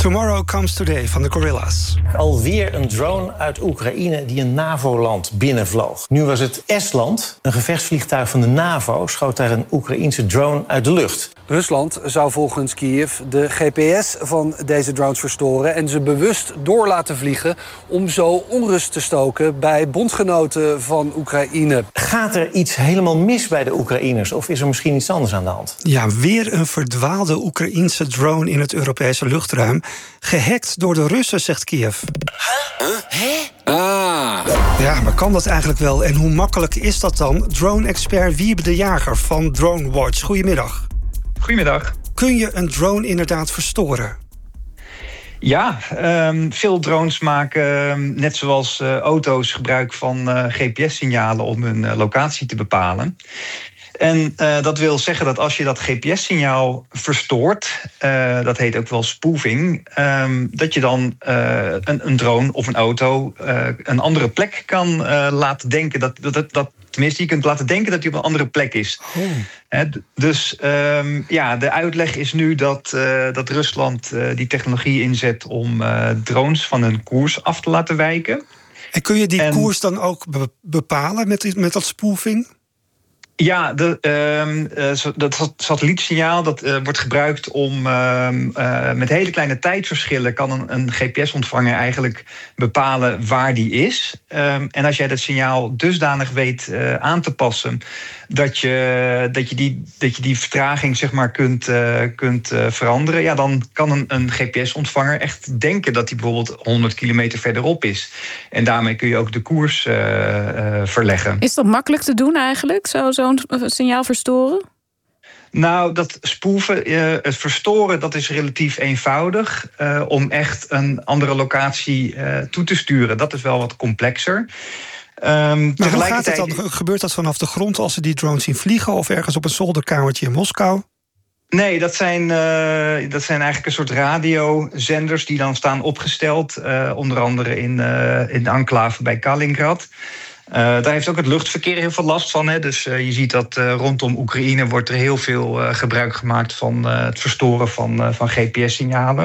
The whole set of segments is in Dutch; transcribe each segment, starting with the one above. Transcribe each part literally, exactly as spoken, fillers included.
Tomorrow Comes Today van de Gorillaz. Alweer een drone uit Oekraïne die een NAVO-land binnenvloog. Nu was het Estland. Een gevechtsvliegtuig van de NAVO schoot daar een Oekraïense drone uit de lucht. Rusland zou volgens Kiev de G P S van deze drones verstoren en ze bewust door laten vliegen om zo onrust te stoken bij bondgenoten van Oekraïne. Gaat er iets helemaal mis bij de Oekraïners of is er misschien iets anders aan de hand? Ja, weer een verdwaalde Oekraïense drone in het Europese luchtruim. Gehackt door de Russen, zegt Kiev. Huh? Hè? Ah. Ja, maar kan dat eigenlijk wel? En hoe makkelijk is dat dan? Drone-expert Wiebe de Jager van DroneWatch. Goedemiddag. Goedemiddag. Kun je een drone inderdaad verstoren? Ja, um, veel drones maken, net zoals uh, auto's, gebruik van uh, G P S-signalen om hun uh, locatie te bepalen. En uh, dat wil zeggen dat als je dat G P S-signaal verstoort, uh, dat heet ook wel spoofing, um, dat je dan uh, een, een drone of een auto uh, een andere plek kan uh, laten denken dat, dat, dat tenminste, je kunt laten denken dat hij op een andere plek is. Oh. He, dus um, ja, de uitleg is nu dat, uh, dat Rusland uh, die technologie inzet om uh, drones van hun koers af te laten wijken. En kun je die en, koers dan ook be- bepalen met, die, met dat spoofing? Ja, de, uh, uh, dat satellietsignaal dat uh, wordt gebruikt om uh, uh, met hele kleine tijdverschillen kan een, een G P S-ontvanger eigenlijk bepalen waar die is. Um, en als jij dat signaal dusdanig weet uh, aan te passen dat je, dat je, die, dat je die vertraging zeg maar kunt, uh, kunt uh, veranderen, ja, dan kan een, een G P S-ontvanger echt denken dat hij bijvoorbeeld honderd kilometer verderop is. En daarmee kun je ook de koers uh, uh, verleggen. Is dat makkelijk te doen eigenlijk, zo, zo'n signaal verstoren? Nou, dat spoeven, uh, het verstoren, dat is relatief eenvoudig. Uh, om echt een andere locatie uh, toe te sturen. Dat is wel wat complexer. Um, maar hoe gaat het dan? Gebeurt dat vanaf de grond als ze die drones zien vliegen of ergens op een zolderkamertje in Moskou? Nee, dat zijn, uh, dat zijn eigenlijk een soort radiozenders die dan staan opgesteld. Uh, onder andere in, uh, in de enclave bij Kaliningrad. Uh, daar heeft ook het luchtverkeer heel veel last van. Hè? Dus uh, je ziet dat uh, rondom Oekraïne wordt er heel veel uh, gebruik gemaakt van uh, het verstoren van, uh, van G P S-signalen.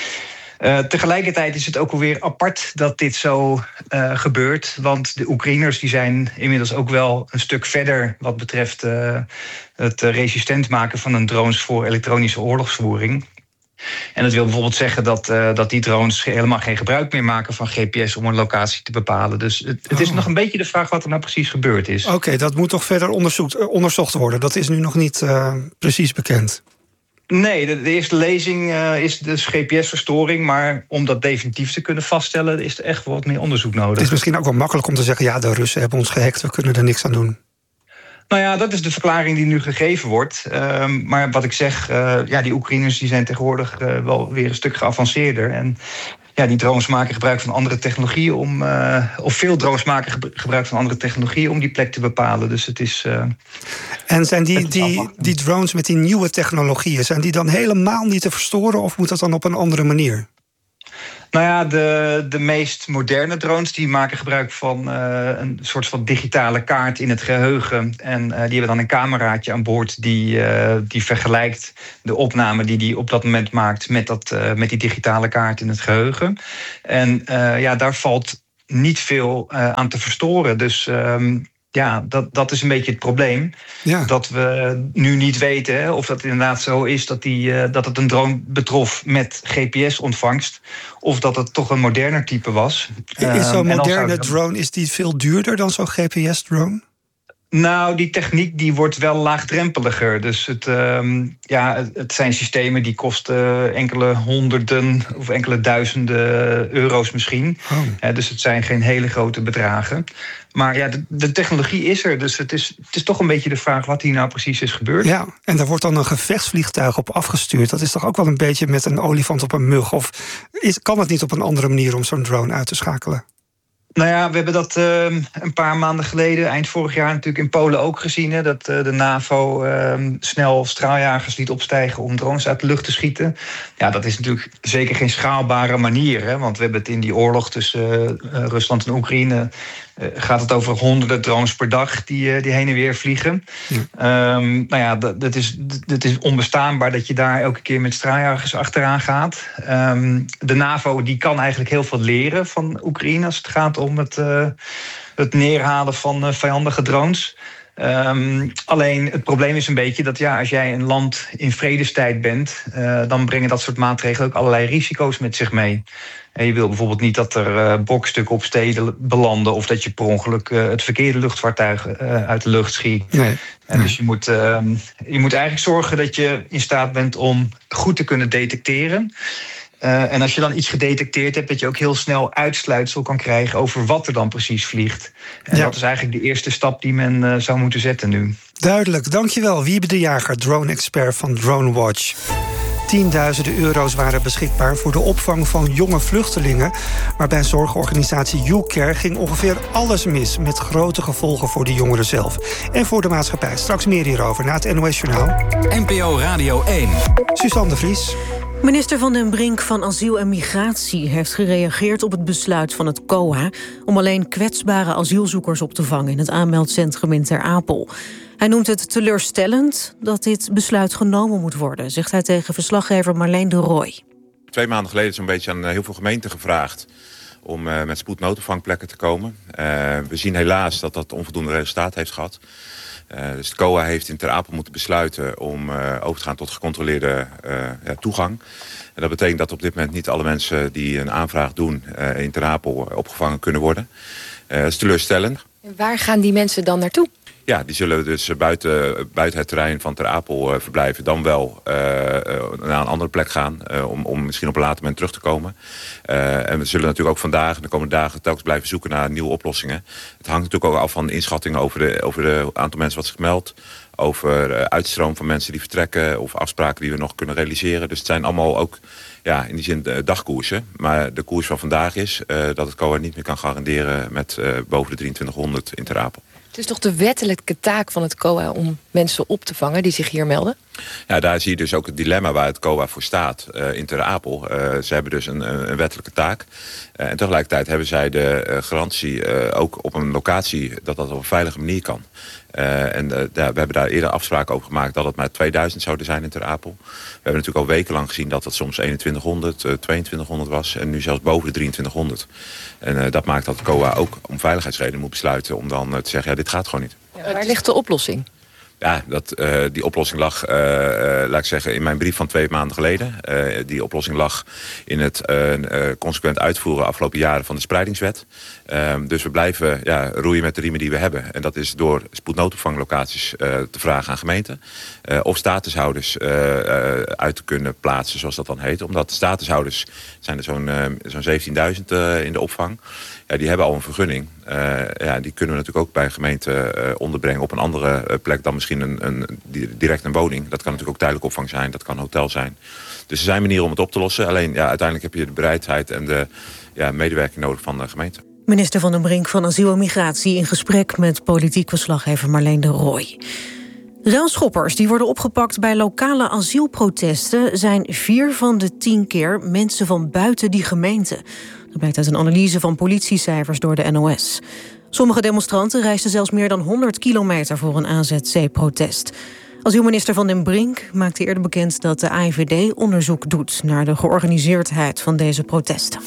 Uh, tegelijkertijd is het ook alweer apart dat dit zo uh, gebeurt. Want de Oekraïners die zijn inmiddels ook wel een stuk verder wat betreft uh, het uh, resistent maken van hun drones voor elektronische oorlogsvoering. En dat wil bijvoorbeeld zeggen dat, uh, dat die drones helemaal geen gebruik meer maken van G P S om een locatie te bepalen. Dus het, het is oh. nog een beetje de vraag wat er nou precies gebeurd is. Oké, okay, dat moet toch verder onderzoekt, uh, onderzocht worden. Dat is nu nog niet uh, precies bekend. Nee, de, de eerste lezing uh, is dus G P S-verstoring. Maar om dat definitief te kunnen vaststellen is er echt wat meer onderzoek nodig. Het is misschien ook wel makkelijk om te zeggen, ja, de Russen hebben ons gehackt, we kunnen er niks aan doen. Nou ja, dat is de verklaring die nu gegeven wordt. Uh, maar wat ik zeg, uh, ja, die Oekraïners die zijn tegenwoordig uh, wel weer een stuk geavanceerder. En ja, die drones maken gebruik van andere technologieën om, uh, of veel drones maken gebruik van andere technologieën om die plek te bepalen. Dus het is. Uh, en zijn die, die, die drones met die nieuwe technologieën, zijn die dan helemaal niet te verstoren of moet dat dan op een andere manier? Nou ja, de, de meest moderne drones die maken gebruik van uh, een soort van digitale kaart in het geheugen. En uh, die hebben dan een cameraatje aan boord die, uh, die vergelijkt de opname die die op dat moment maakt met, dat, uh, met die digitale kaart in het geheugen. En uh, ja, daar valt niet veel uh, aan te verstoren. Dus um, ja, dat, dat is een beetje het probleem. Ja. Dat we nu niet weten hè, of dat inderdaad zo is dat, die, uh, dat het een drone betrof met G P S-ontvangst. Of dat het toch een moderner type was. Is zo'n moderne drone is die veel duurder dan zo'n G P S-drone? Nou, die techniek die wordt wel laagdrempeliger. Dus het, um, ja, het zijn systemen die kosten enkele honderden of enkele duizenden euro's misschien. Oh. Ja, dus het zijn geen hele grote bedragen. Maar ja, de, de technologie is er. Dus het is, het is toch een beetje de vraag wat hier nou precies is gebeurd. Ja, en daar wordt dan een gevechtsvliegtuig op afgestuurd. Dat is toch ook wel een beetje met een olifant op een mug? Of is, kan het niet op een andere manier om zo'n drone uit te schakelen? Nou ja, we hebben dat uh, een paar maanden geleden, eind vorig jaar natuurlijk in Polen ook gezien. Hè, dat uh, de NAVO uh, snel straaljagers liet opstijgen om drones uit de lucht te schieten. Ja, dat is natuurlijk zeker geen schaalbare manier. Hè, want we hebben het in die oorlog tussen uh, Rusland en Oekraïne uh, gaat het over honderden drones per dag die, uh, die heen en weer vliegen. Ja. Um, nou ja, dat, dat, is, dat is onbestaanbaar dat je daar elke keer met straaljagers achteraan gaat. Um, de NAVO die kan eigenlijk heel veel leren van Oekraïne als het gaat om het, uh, het neerhalen van uh, vijandige drones. Um, alleen het probleem is een beetje dat ja, als jij een land in vredestijd bent, uh, dan brengen dat soort maatregelen ook allerlei risico's met zich mee. En je wil bijvoorbeeld niet dat er uh, brokstukken op steden belanden of dat je per ongeluk uh, het verkeerde luchtvaartuig uh, uit de lucht schiet. Nee. En dus je moet, uh, je moet eigenlijk zorgen dat je in staat bent om goed te kunnen detecteren. Uh, en als je dan iets gedetecteerd hebt, dat je ook heel snel uitsluitsel kan krijgen over wat er dan precies vliegt. En ja. dat is eigenlijk de eerste stap die men uh, zou moeten zetten nu. Duidelijk, dankjewel. Wiebe de Jager, drone-expert van DroneWatch. Tienduizenden euro's waren beschikbaar voor de opvang van jonge vluchtelingen. Maar bij zorgorganisatie YouCare ging ongeveer alles mis, met grote gevolgen voor de jongeren zelf en voor de maatschappij. Straks meer hierover na het N O S-journaal. N P O Radio één. Suzanne de Vries. Minister Van den Brink van Asiel en Migratie heeft gereageerd op het besluit van het C O A om alleen kwetsbare asielzoekers op te vangen in het aanmeldcentrum in Ter Apel. Hij noemt het teleurstellend dat dit besluit genomen moet worden, zegt hij tegen verslaggever Marleen de Rooij. Twee maanden geleden is een beetje aan heel veel gemeenten gevraagd om uh, met spoed noodopvangplekken te komen. Uh, we zien helaas dat dat onvoldoende resultaat heeft gehad. Uh, dus de C O A heeft in Ter Apel moeten besluiten om uh, over te gaan tot gecontroleerde uh, ja, toegang. En dat betekent dat op dit moment niet alle mensen die een aanvraag doen uh, in Ter Apel opgevangen kunnen worden. Uh, dat is teleurstellend. En waar gaan die mensen dan naartoe? Ja, die zullen dus buiten, buiten het terrein van Ter Apel uh, verblijven. Dan wel uh, naar een andere plek gaan. Uh, om, om misschien op een later moment terug te komen. Uh, en we zullen natuurlijk ook vandaag en de komende dagen telkens blijven zoeken naar nieuwe oplossingen. Het hangt natuurlijk ook af van inschattingen over de, over de aantal mensen wat zich meldt. Over uh, uitstroom van mensen die vertrekken. Of afspraken die we nog kunnen realiseren. Dus het zijn allemaal ook ja, in die zin uh, dagkoersen. Maar de koers van vandaag is uh, dat het C O A niet meer kan garanderen met uh, boven de drieëntwintighonderd in Ter Apel. Het is toch de wettelijke taak van het C O A om mensen op te vangen die zich hier melden? Ja, daar zie je dus ook het dilemma waar het C O A voor staat uh, in Ter Apel. Uh, ze hebben dus een, een wettelijke taak. Uh, en tegelijkertijd hebben zij de uh, garantie uh, ook op een locatie dat dat op een veilige manier kan. Uh, en uh, daar, we hebben daar eerder afspraken over gemaakt dat het maar tweeduizend zouden zijn in Ter Apel. We hebben natuurlijk al wekenlang gezien dat het soms eenentwintighonderd, uh, tweeëntwintighonderd was. En nu zelfs boven de drieëntwintighondend. En uh, dat maakt dat het C O A ook om veiligheidsredenen moet besluiten om dan uh, te zeggen, ja, dit gaat gewoon niet. Ja, waar ligt de oplossing? Ja, dat, uh, die oplossing lag, uh, uh, laat ik zeggen, in mijn brief van twee maanden geleden. Uh, die oplossing lag in het uh, uh, consequent uitvoeren afgelopen jaren van de spreidingswet. Uh, dus we blijven ja, roeien met de riemen die we hebben. En dat is door spoednoodopvanglocaties uh, te vragen aan gemeenten. Uh, of statushouders uh, uh, uit te kunnen plaatsen, zoals dat dan heet. Omdat statushouders zijn er zo'n uh, zo'n zeventienduizend uh, in de opvang. Ja, die hebben al een vergunning. Uh, ja, die kunnen we natuurlijk ook bij een gemeente uh, onderbrengen op een andere uh, plek dan misschien een, een, direct een woning. Dat kan natuurlijk ook tijdelijk opvang zijn, dat kan hotel zijn. Dus er zijn manieren om het op te lossen. Alleen ja, uiteindelijk heb je de bereidheid en de ja, medewerking nodig van de gemeente. Minister Van den Brink van Asiel en Migratie in gesprek met politiek verslaggever Marleen de Rooij. Relschoppers die worden opgepakt bij lokale asielprotesten zijn vier van de tien keer mensen van buiten die gemeente. Dat blijkt uit een analyse van politiecijfers door de N O S. Sommige demonstranten reisden zelfs meer dan honderd kilometer voor een A Z C-protest. Asielminister Van den Brink maakte eerder bekend dat de A I V D onderzoek doet naar de georganiseerdheid van deze protesten.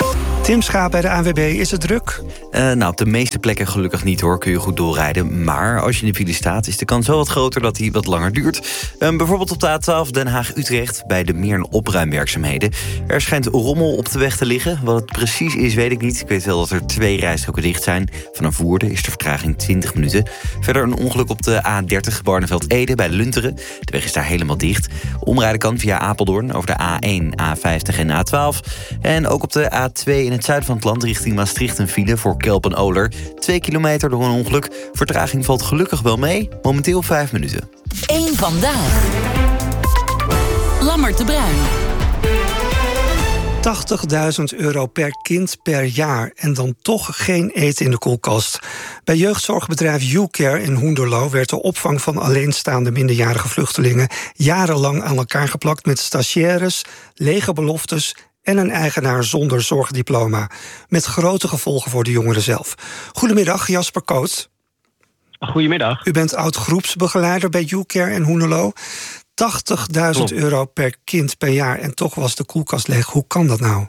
Tim Schaap bij de A N W B, is het druk? Uh, nou, op de meeste plekken gelukkig niet hoor, kun je goed doorrijden. Maar als je in de file staat, is de kans wel wat groter dat die wat langer duurt. Uh, bijvoorbeeld op de A twaalf Den Haag-Utrecht bij de Meern opruimwerkzaamheden. Er schijnt rommel op de weg te liggen. Wat het precies is, weet ik niet. Ik weet wel dat er twee rijstroken dicht zijn. Vanaf Woerden is de vertraging twintig minuten. Verder een ongeluk op de A dertig Barneveld-Ede bij Lunteren. De weg is daar helemaal dicht. Omrijden kan via Apeldoorn over de A één, A vijftig en A twaalf. En ook op de A twee in het zuiden van het land richting Maastricht een file voor Kelpen-Oler. Twee kilometer door een ongeluk. Vertraging valt gelukkig wel mee. Momenteel vijf minuten. Eén vandaag. Lammert de Bruin. tachtigduizend euro per kind per jaar en dan toch geen eten in de koelkast. Bij jeugdzorgbedrijf YouCare in Hoenderloo werd de opvang van alleenstaande minderjarige vluchtelingen jarenlang aan elkaar geplakt met stagiaires, lege beloftes en een eigenaar zonder zorgdiploma. Met grote gevolgen voor de jongeren zelf. Goedemiddag, Jasper Koot. Goedemiddag. U bent oud-groepsbegeleider bij YouCare en Hoenelo. tachtigduizend euro per kind per jaar en toch was de koelkast leeg. Hoe kan dat nou?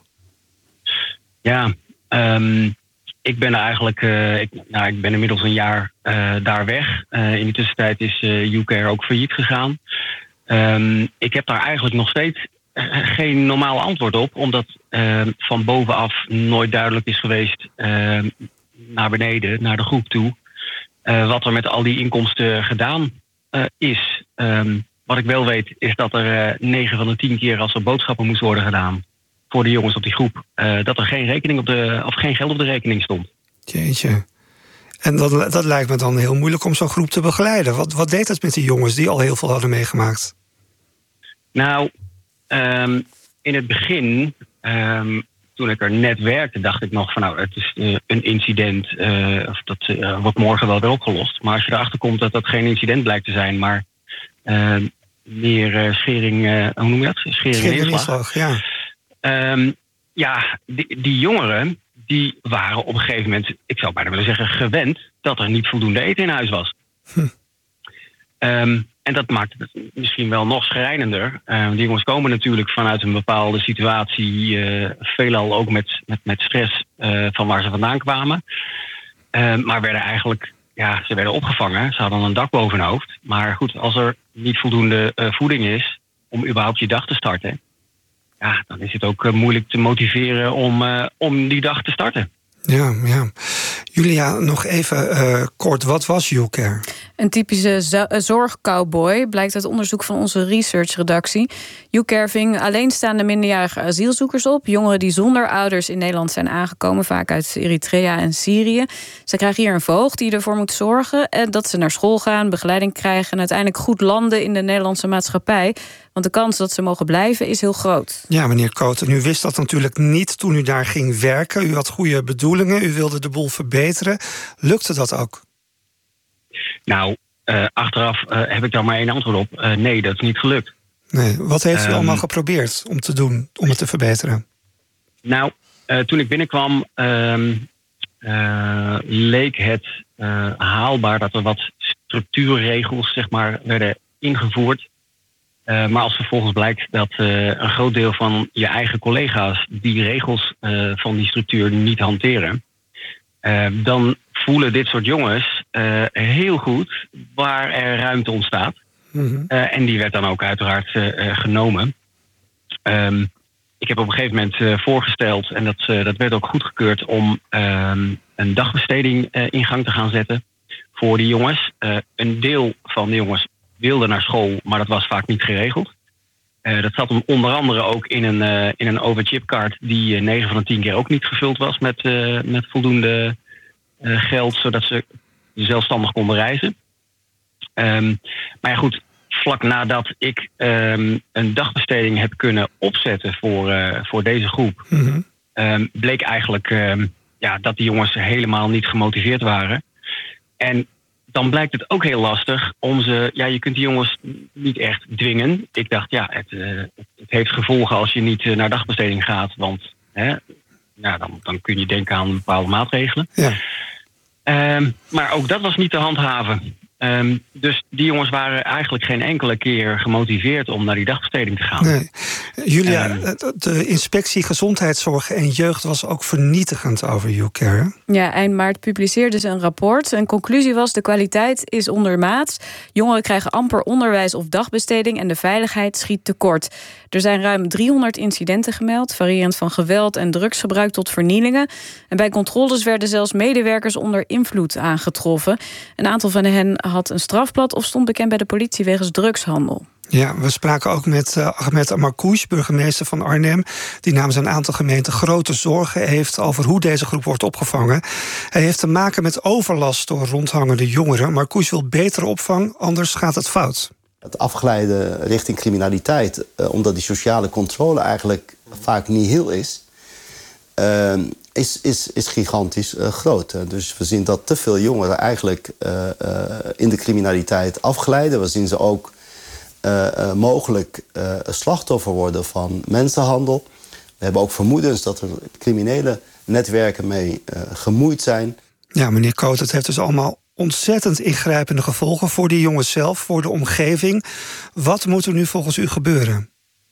Ja, um, ik ben er eigenlijk... Uh, ik, nou, ik ben inmiddels een jaar uh, daar weg. Uh, in de tussentijd is uh, YouCare ook failliet gegaan. Um, ik heb daar eigenlijk nog steeds uh, geen normaal antwoord op. Omdat uh, van bovenaf nooit duidelijk is geweest... Uh, naar beneden, naar de groep toe... Uh, wat er met al die inkomsten gedaan uh, is. Um, wat ik wel weet is dat er negen uh, van de tien keer als er boodschappen moest worden gedaan... voor de jongens op die groep, uh, dat er geen, rekening op de, of geen geld op de rekening stond. Jeetje. En dat, dat lijkt me dan heel moeilijk om zo'n groep te begeleiden. Wat, wat deed het met die jongens die al heel veel hadden meegemaakt? Nou, um, in het begin... Um, Toen ik er net werkte, dacht ik nog van nou, het is uh, een incident, uh, of dat uh, wordt morgen wel weer opgelost. Maar als je erachter komt dat dat geen incident blijkt te zijn, maar uh, meer uh, schering, uh, hoe noem je dat? Schering, schering en inslag. Ja, um, ja die, die jongeren, die waren op een gegeven moment, ik zou bijna willen zeggen, gewend dat er niet voldoende eten in huis was. Hm. Um, En dat maakt het misschien wel nog schrijnender. Uh, die jongens komen natuurlijk vanuit een bepaalde situatie... Uh, veelal ook met, met, met stress uh, van waar ze vandaan kwamen. Uh, maar werden eigenlijk... Ja, ze werden opgevangen. Ze hadden een dak boven hun hoofd. Maar goed, als er niet voldoende uh, voeding is... om überhaupt je dag te starten... ja, dan is het ook uh, moeilijk te motiveren om, uh, om die dag te starten. Ja, ja. Julia, nog even uh, kort, wat was YouCare? Een typische zo- zorgcowboy, blijkt uit onderzoek van onze researchredactie. YouCare ving alleenstaande minderjarige asielzoekers op. Jongeren die zonder ouders in Nederland zijn aangekomen, vaak uit Eritrea en Syrië. Ze krijgen hier een voogd die ervoor moet zorgen dat ze naar school gaan, begeleiding krijgen en uiteindelijk goed landen in de Nederlandse maatschappij. Want de kans dat ze mogen blijven is heel groot. Ja, meneer Koot, u wist dat natuurlijk niet toen u daar ging werken. U had goede bedoelingen, u wilde de boel verbeteren. Lukte dat ook? Nou, uh, achteraf uh, heb ik daar maar één antwoord op. Uh, nee, dat is niet gelukt. Nee, wat heeft u um, allemaal geprobeerd om te doen, om het te verbeteren? Nou, uh, toen ik binnenkwam, uh, uh, leek het uh, haalbaar dat er wat structuurregels, zeg maar, werden ingevoerd. Uh, maar als vervolgens blijkt dat uh, een groot deel van je eigen collega's die regels uh, van die structuur niet hanteren, uh, dan voelen dit soort jongens uh, heel goed waar er ruimte ontstaat. Mm-hmm. Uh, en die werd dan ook uiteraard uh, genomen. Um, ik heb op een gegeven moment uh, voorgesteld, en dat, uh, dat werd ook goedgekeurd, om um, een dagbesteding uh, in gang te gaan zetten voor die jongens. Uh, een deel van de jongens wilde naar school, maar dat was vaak niet geregeld. Uh, dat zat hem onder andere ook in een, uh, in een overchipkaart die uh, negen van de tien keer ook niet gevuld was met, uh, met voldoende uh, geld, zodat ze zelfstandig konden reizen. Um, maar ja, goed, vlak nadat ik um, een dagbesteding heb kunnen opzetten voor, uh, voor deze groep, mm-hmm. um, bleek eigenlijk um, ja, dat die jongens helemaal niet gemotiveerd waren. En dan blijkt het ook heel lastig om ze... Ja, je kunt die jongens niet echt dwingen. Ik dacht, ja, het, uh, het heeft gevolgen als je niet uh, naar dagbesteding gaat. Want hè, ja, dan, dan kun je denken aan bepaalde maatregelen. Ja. Um, maar ook dat was niet te handhaven. Um, dus die jongens waren eigenlijk geen enkele keer gemotiveerd om naar die dagbesteding te gaan. Nee. Julia, um, de inspectie Gezondheidszorg en Jeugd was ook vernietigend over YouCare. Ja, eind maart publiceerden ze een rapport. Een conclusie was: de kwaliteit is ondermaats. Jongeren krijgen amper onderwijs of dagbesteding en de veiligheid schiet tekort. Er zijn ruim driehonderd incidenten gemeld, variërend van geweld en drugsgebruik tot vernielingen. En bij controles werden zelfs medewerkers onder invloed aangetroffen. Een aantal van hen had een strafblad of stond bekend bij de politie wegens drugshandel. Ja, we spraken ook met uh, Ahmed Marcouch, burgemeester van Arnhem, die namens een aantal gemeenten grote zorgen heeft over hoe deze groep wordt opgevangen. Hij heeft te maken met overlast door rondhangende jongeren. Marcouch wil betere opvang, anders gaat het fout. Het afgeleiden richting criminaliteit, uh, omdat die sociale controle eigenlijk vaak niet heel is, uh, is, is, is gigantisch uh, groot. Uh, dus we zien dat te veel jongeren eigenlijk uh, uh, in de criminaliteit afglijden. We zien ze ook uh, uh, mogelijk uh, slachtoffer worden van mensenhandel. We hebben ook vermoedens dat er criminele netwerken mee uh, gemoeid zijn. Ja, meneer Koot, het heeft dus allemaal ontzettend ingrijpende gevolgen voor die jongens zelf, voor de omgeving. Wat moet er nu volgens u gebeuren?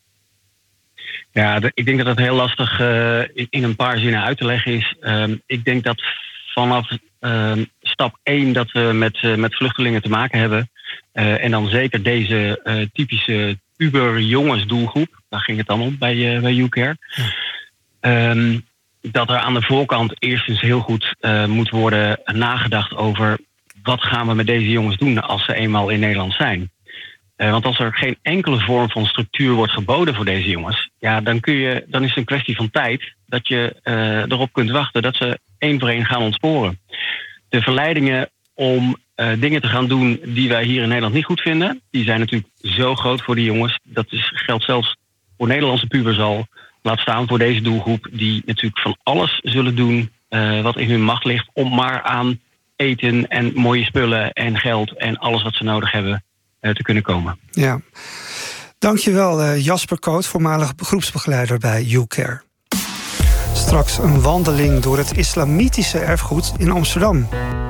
Ja, ik denk dat het heel lastig uh, in een paar zinnen uit te leggen is. Uh, ik denk dat vanaf uh, stap één dat we met, uh, met vluchtelingen te maken hebben. Uh, en dan zeker deze uh, typische puber-jongensdoelgroep. Daar ging het dan om bij, uh, bij YouCare. Ja. Um, dat er aan de voorkant eerstens heel goed uh, moet worden nagedacht over wat gaan we met deze jongens doen als ze eenmaal in Nederland zijn. Uh, want als er geen enkele vorm van structuur wordt geboden voor deze jongens, ja, dan, kun je, dan is het een kwestie van tijd dat je uh, erop kunt wachten dat ze één voor één gaan ontsporen. De verleidingen om uh, dingen te gaan doen die wij hier in Nederland niet goed vinden, die zijn natuurlijk zo groot voor die jongens. Dat is, geldt zelfs voor Nederlandse pubers al. Laat staan voor deze doelgroep die natuurlijk van alles zullen doen uh, wat in hun macht ligt om maar aan eten en mooie spullen en geld en alles wat ze nodig hebben uh, te kunnen komen. Ja, dankjewel uh, Jasper Koot, voormalig groepsbegeleider bij YouCare. Straks een wandeling door het islamitische erfgoed in Amsterdam.